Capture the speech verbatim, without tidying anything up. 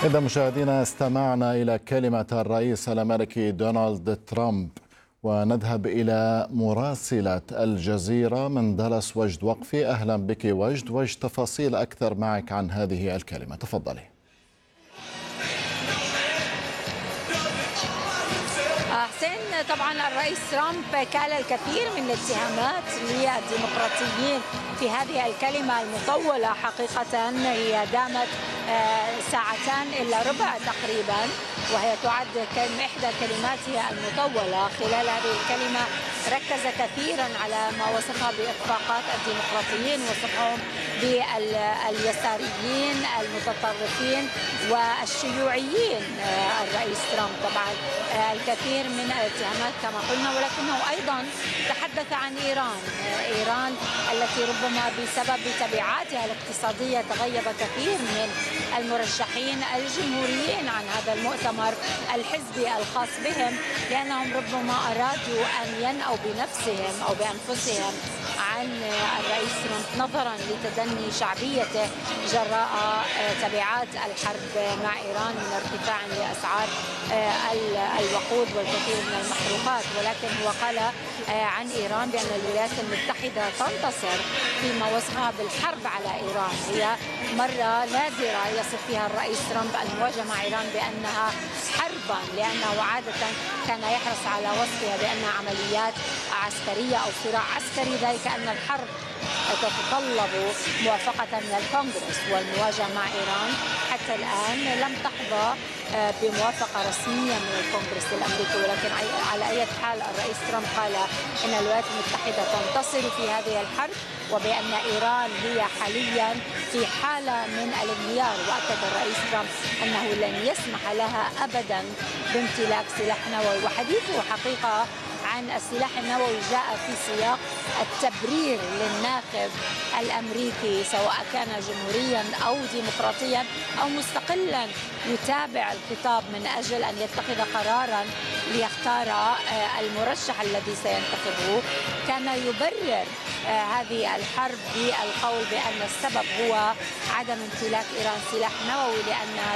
إذا مشاهدينا استمعنا إلى كلمة الرئيس الأمريكي دونالد ترامب، ونذهب إلى مراسلة الجزيرة من دالاس وجد وقفي. أهلا بك وجد. وجد، تفاصيل أكثر معك عن هذه الكلمة، تفضلي. حسين، طبعا الرئيس ترامب كال الكثير من الاتهامات للديمقراطيين في هذه الكلمة المطولة. حقيقة هي دامت ساعتان إلا ربع تقريبا، وهي تعد إحدى كلماته المطولة. خلال هذه الكلمة ركز كثيرا على ما وصفها بإخفاقات الديمقراطيين، وصفهم باليساريين المتطرفين والشيوعيين. الرئيس ترامب طبعا الكثير من الاتهامات كما قلنا، ولكنه أيضا تحدث عن إيران إيران التي ربما بسبب تبعاتها الاقتصادية تغيب كثير من المرشحين الجمهوريين عن هذا المؤتمر الحزبي الخاص بهم، لأنهم ربما أرادوا أن ينأوا بنفسهم أو بأنفسهم عن الرئيس ترامب نظرا لتدني شعبيته جراء تبعات الحرب مع إيران من ارتفاع لأسعار الوقود والكثير من المحروقات. ولكن هو قال عن إيران بأن الولايات المتحدة تنتصر فيما وصفها بالحرب على إيران. هي مرة نادرة يصف فيها الرئيس ترامب المواجهة مع إيران بأنها حربا، لأنه عادة كان يحرص على وصفها بأنها عمليات عسكرية أو صراع عسكري، ذلك أن الحرب تتطلب موافقة من الكونغرس. والمواجهة مع إيران حتى الآن لم تحظى بموافقة رسمية من الكونغرس الأمريكي، ولكن على أي حال الرئيس ترامب قال أن الولايات المتحدة تنتصر في هذه الحرب، وبأن إيران هي حاليا في حالة من الانهيار. وأكد الرئيس ترامب أنه لن يسمح لها أبدا بامتلاك سلاح نووي. وحديثه حقيقة عن السلاح النووي جاء في سياق التبرير للناخب الأمريكي، سواء كان جمهوريا أو ديمقراطيا أو مستقلا يتابع الخطاب من أجل أن يتخذ قرارا ليختار المرشح الذي سينتخبه. كان يبرر هذه الحرب بالقول بأن السبب هو عدم امتلاك إيران سلاح نووي، لأن